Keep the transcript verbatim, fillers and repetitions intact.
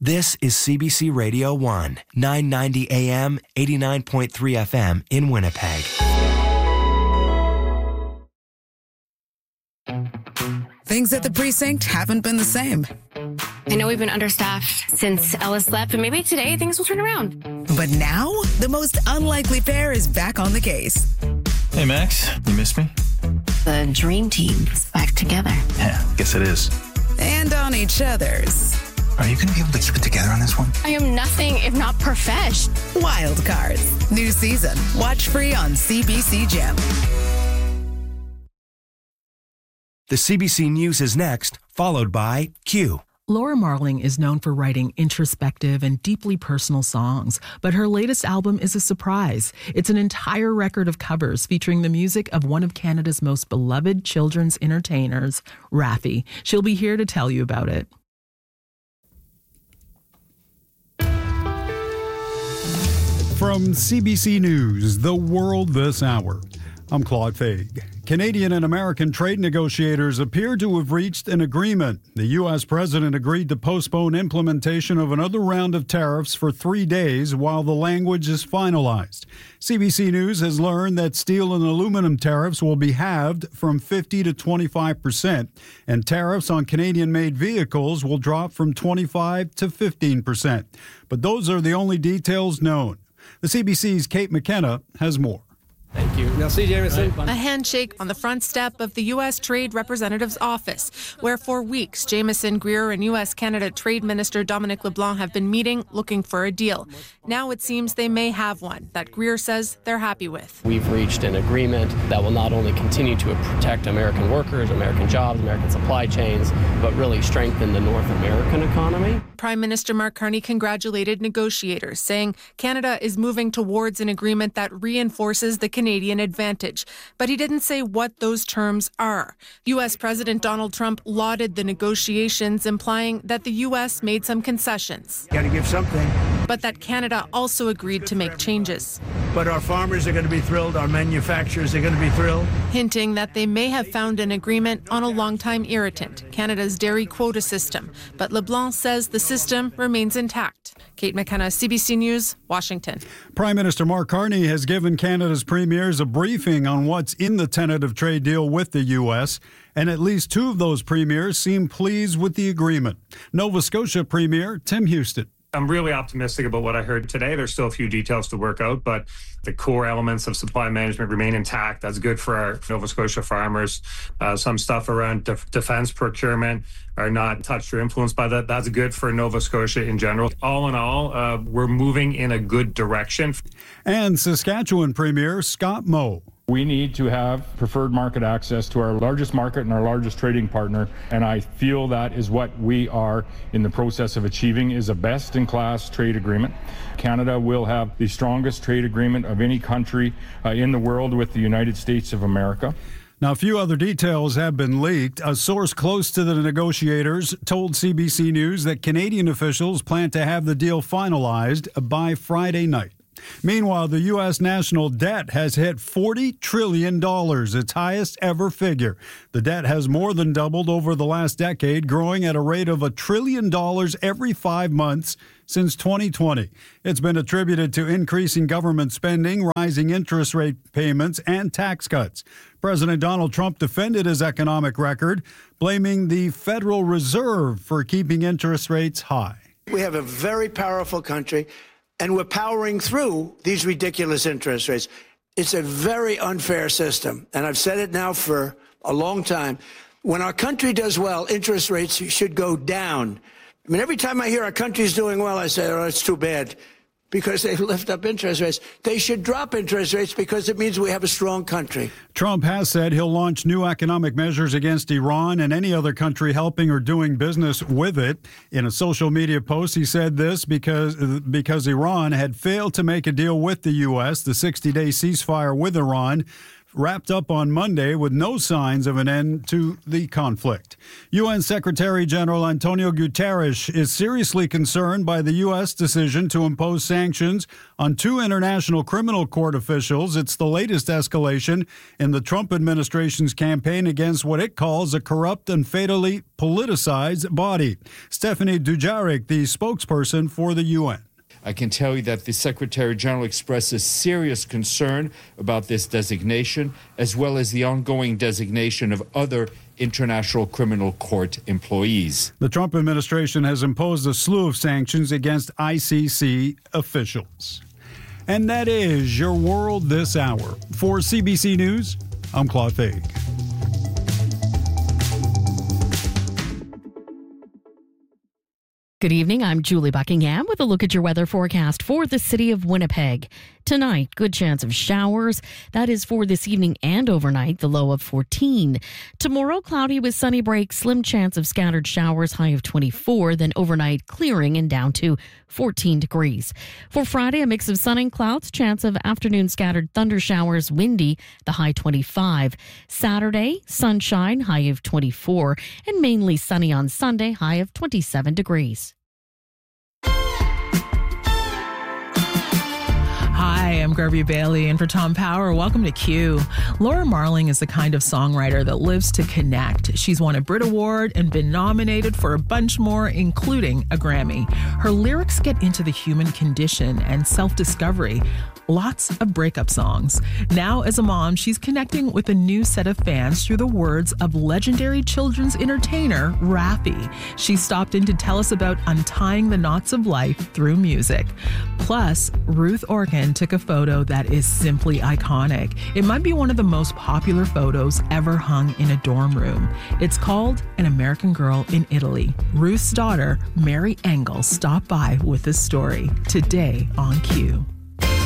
This is C B C Radio one, nine ninety A M, eighty-nine point three F M in Winnipeg. Things at the precinct haven't been the same. I know we've been understaffed since Ellis left, but maybe today things will turn around. But now, the most unlikely pair is back on the case. Hey, Max, you missed me? The dream team is back together. Yeah, guess it is. And on each other's. Are you going to be able to keep it together on this one? I am nothing if not profesh. Wild Cards. New season. Watch free on C B C Gem. The C B C News is next, followed by Q. Laura Marling is known for writing introspective and deeply personal songs, but her latest album is a surprise. It's an entire record of covers featuring the music of one of Canada's most beloved children's entertainers, Raffi. She'll be here to tell you about it. From C B C News, The World This Hour, I'm Claude Faig. Canadian and American trade negotiators appear to have reached an agreement. The U S president agreed to postpone implementation of another round of tariffs for three days while the language is finalized. C B C News has learned that steel and aluminum tariffs will be halved from fifty to twenty-five percent, and tariffs on Canadian-made vehicles will drop from twenty-five to fifteen percent. But those are the only details known. The C B C's Kate McKenna has more. Thank you. Merci, Jameson. A handshake on the front step of the U S Trade Representative's office, where for weeks Jameson Greer and U S Canada Trade Minister Dominic LeBlanc have been meeting, looking for a deal. Now it seems they may have one that Greer says they're happy with. We've reached an agreement that will not only continue to protect American workers, American jobs, American supply chains, but really strengthen the North American economy. Prime Minister Mark Carney congratulated negotiators, saying Canada is moving towards an agreement that reinforces the Canadian advantage. But he didn't say what those terms are. U S President Donald Trump lauded the negotiations, implying that the U S made some concessions. Got to give something. But that Canada also agreed to make changes. But our farmers are going to be thrilled. Our manufacturers are going to be thrilled. Hinting that they may have found an agreement on a longtime irritant, Canada's dairy quota system. But LeBlanc says the system remains intact. Kate McKenna, C B C News, Washington. Prime Minister Mark Carney has given Canada's premiers a briefing on what's in the tentative trade deal with the U S, and at least two of those premiers seem pleased with the agreement. Nova Scotia Premier Tim Houston. I'm really optimistic about what I heard today. There's still a few details to work out, but the core elements of supply management remain intact. That's good for our Nova Scotia farmers. Uh, some stuff around def- defense procurement are not touched or influenced by that. That's good for Nova Scotia in general. All in all, uh, we're moving in a good direction. And Saskatchewan Premier Scott Moe. We need to have preferred market access to our largest market and our largest trading partner, and I feel that is what we are in the process of achieving, is a best-in-class trade agreement. Canada will have the strongest trade agreement of any country uh, in the world with the United States of America. Now, a few other details have been leaked. A source close to the negotiators told C B C News that Canadian officials plan to have the deal finalized by Friday night. Meanwhile, the U S national debt has hit forty trillion dollars, its highest ever figure. The debt has more than doubled over the last decade, growing at a rate of a trillion dollars every five months since twenty twenty. It's been attributed to increasing government spending, rising interest rate payments, and tax cuts. President Donald Trump defended his economic record, blaming the Federal Reserve for keeping interest rates high. We have a very powerful country, and we're powering through these ridiculous interest rates. It's a very unfair system, and I've said it now for a long time. When our country does well, interest rates should go down. I mean, every time I hear our country's doing well, I say, oh, it's too bad, because they lift up interest rates. They should drop interest rates because it means we have a strong country. Trump has said he'll launch new economic measures against Iran and any other country helping or doing business with it. In a social media post, he said this because, because Iran had failed to make a deal with the U S, the sixty-day ceasefire with Iran, wrapped up on Monday with no signs of an end to the conflict. U N Secretary General Antonio Guterres is seriously concerned by the U S decision to impose sanctions on two International Criminal Court officials. It's the latest escalation in the Trump administration's campaign against what it calls a corrupt and fatally politicized body. Stephanie Dujarric, the spokesperson for the U N. I can tell you that the Secretary General expresses serious concern about this designation, as well as the ongoing designation of other International Criminal Court employees. The Trump administration has imposed a slew of sanctions against I C C officials. And that is your world this hour. For C B C News, I'm Claude Faig. Good evening, I'm Julie Buckingham with a look at your weather forecast for the city of Winnipeg. Tonight, good chance of showers. That is for this evening and overnight, the low of fourteen. Tomorrow, cloudy with sunny breaks, slim chance of scattered showers, high of twenty-four. Then overnight, clearing and down to fourteen degrees. For Friday, a mix of sun and clouds, chance of afternoon scattered thunder showers, windy, the high twenty-five. Saturday, sunshine, high of twenty-four. And mainly sunny on Sunday, high of twenty-seven degrees. Hi, I'm Garvey Bailey, and for Tom Power, welcome to Q. Laura Marling is the kind of songwriter that lives to connect. She's won a Brit Award and been nominated for a bunch more, including a Grammy. Her lyrics get into the human condition and self-discovery. Lots of breakup songs. Now, as a mom, she's connecting with a new set of fans through the words of legendary children's entertainer, Raffi. She stopped in to tell us about untying the knots of life through music. Plus, Ruth Orkin took a photo that is simply iconic. It might be one of the most popular photos ever hung in a dorm room. It's called An American Girl in Italy. Ruth's daughter, Mary Engel, stopped by with this story today on Q.